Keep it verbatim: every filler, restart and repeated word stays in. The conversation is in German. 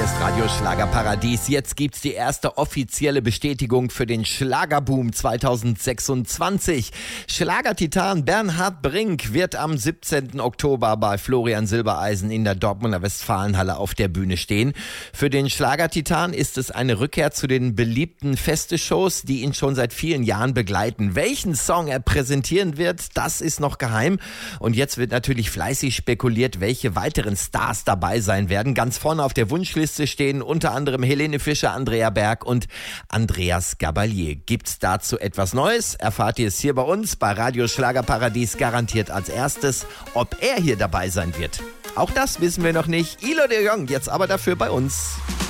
ist Radio Schlagerparadies. Jetzt gibt's die erste offizielle Bestätigung für den Schlagerboom zwanzig sechsundzwanzig. Schlagertitan Bernhard Brink wird am siebzehnten Oktober bei Florian Silbereisen in der Dortmunder Westfalenhalle auf der Bühne stehen. Für den Schlagertitan ist es eine Rückkehr zu den beliebten Feste-Shows, die ihn schon seit vielen Jahren begleiten. Welchen Song er präsentieren wird, das ist noch geheim. Und jetzt wird natürlich fleißig spekuliert, welche weiteren Stars dabei sein werden. Ganz vorne auf der Wunschliste stehen unter anderem Helene Fischer, Andrea Berg und Andreas Gabalier. Gibt's dazu etwas Neues? Erfahrt ihr es hier bei uns bei Radio Schlagerparadies garantiert als erstes. Ob er hier dabei sein wird, auch das wissen wir noch nicht. Ilo de Jong jetzt aber dafür bei uns.